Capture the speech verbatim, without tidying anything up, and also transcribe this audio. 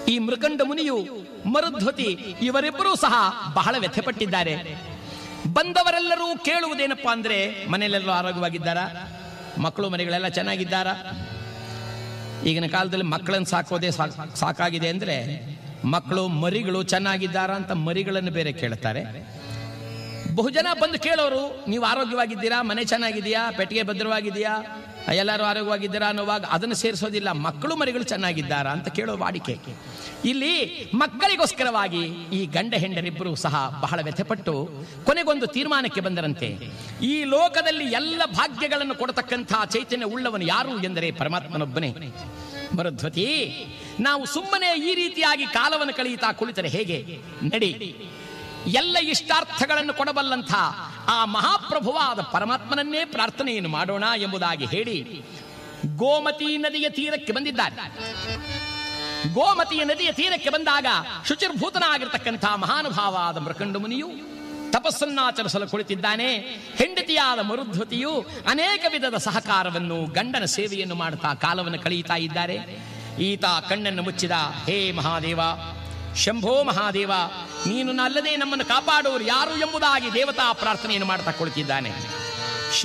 ಈ ಮೃಕಂಡ ಮುನಿಯು ಮರುಧ್ವತಿ ಇವರಿಬ್ಬರೂ ಸಹ ಬಹಳ ವ್ಯಥೆಪಟ್ಟಿದ್ದಾರೆ. ಬಂದವರೆಲ್ಲರೂ ಕೇಳುವುದೇನಪ್ಪಾ ಅಂದ್ರೆ, ಮನೆಯಲ್ಲೆಲ್ಲರೂ ಆರೋಗ್ಯವಾಗಿದ್ದಾರಾ, ಮಕ್ಕಳು ಮರಿಗಳೆಲ್ಲ ಚೆನ್ನಾಗಿದ್ದಾರಾ? ಈಗಿನ ಕಾಲದಲ್ಲಿ ಮಕ್ಕಳನ್ನು ಸಾಕೋದೇ ಸಾಕಾಗಿದೆ ಅಂದ್ರೆ, ಮಕ್ಕಳು ಮರಿಗಳು ಚೆನ್ನಾಗಿದ್ದಾರಾ ಅಂತ ಮರಿಗಳನ್ನು ಬೇರೆ ಕೇಳ್ತಾರೆ. ಬಹುಜನ ಬಂದು ಕೇಳೋರು, ನೀವು ಆರೋಗ್ಯವಾಗಿದ್ದೀರಾ, ಮನೆ ಚೆನ್ನಾಗಿದೆಯಾ, ಪೆಟ್ಟಿಗೆ ಭದ್ರವಾಗಿದೆಯಾ, ಎಲ್ಲರೂ ಆರೋಗ್ಯವಾಗಿದ್ದೀರಾ ಅನ್ನೋವಾಗ ಅದನ್ನು ಸೇರಿಸೋದಿಲ್ಲ, ಮಕ್ಕಳು ಮರಿಗಳು ಚೆನ್ನಾಗಿದ್ದಾರಾ ಅಂತ ಕೇಳೋ ವಾಡಿಕೆ. ಇಲ್ಲಿ ಮಕ್ಕಳಿಗೋಸ್ಕರವಾಗಿ ಈ ಗಂಡ ಹೆಂಡರಿಬ್ಬರು ಸಹ ಬಹಳ ವ್ಯಥೆಪಟ್ಟು ಕೊನೆಗೊಂದು ತೀರ್ಮಾನಕ್ಕೆ ಬಂದರಂತೆ. ಈ ಲೋಕದಲ್ಲಿ ಎಲ್ಲ ಭಾಗ್ಯಗಳನ್ನು ಕೊಡತಕ್ಕಂಥ ಚೈತನ್ಯ ಉಳ್ಳವನು ಯಾರು ಎಂದರೆ ಪರಮಾತ್ಮನೊಬ್ಬನೇ. ಮರುಧ್ವತಿ, ನಾವು ಸುಮ್ಮನೆ ಈ ರೀತಿಯಾಗಿ ಕಾಲವನ್ನು ಕಳೆಯುತ್ತಾ ಕುಳಿತರೆ ಹೇಗೆ? ನಡಿ, ಎಲ್ಲ ಇಷ್ಟಾರ್ಥಗಳನ್ನು ಕೊಡಬಲ್ಲಂಥ ಆ ಮಹಾಪ್ರಭುವಾದ ಪರಮಾತ್ಮನನ್ನೇ ಪ್ರಾರ್ಥನೆಯನ್ನು ಮಾಡೋಣ ಎಂಬುದಾಗಿ ಹೇಳಿ ಗೋಮತಿ ನದಿಯ ತೀರಕ್ಕೆ ಬಂದಿದ್ದಾರೆ. ಗೋಮತಿಯ ನದಿಯ ತೀರಕ್ಕೆ ಬಂದಾಗ ಶುಚಿರ್ಭೂತನಾಗಿರ್ತಕ್ಕಂಥ ಮಹಾನುಭಾವಾದ ಮೃಕಂಡ ಮುನಿಯು ತಪಸ್ಸನ್ನಾಚರಿಸಲು ಕುಳಿತಿದ್ದಾನೆ. ಹೆಂಡತಿಯಾದ ಮರುಧ್ವತಿಯು ಅನೇಕ ವಿಧದ ಸಹಕಾರವನ್ನು, ಗಂಡನ ಸೇವೆಯನ್ನು ಮಾಡುತ್ತಾ ಕಾಲವನ್ನು ಕಳೆಯುತ್ತಾ ಇದ್ದಾರೆ. ಈತ ಕಣ್ಣನ್ನು ಮುಚ್ಚಿದ, ಹೇ ಮಹಾದೇವ, ಶಂಭೋ ಮಹಾದೇವ, ನೀನು ಅಲ್ಲದೆ ನಮ್ಮನ್ನು ಕಾಪಾಡುವರು ಯಾರು ಎಂಬುದಾಗಿ ದೇವತಾ ಪ್ರಾರ್ಥನೆಯನ್ನು ಮಾಡ್ತಾ ಕುಳಿತಿದ್ದಾನೆ.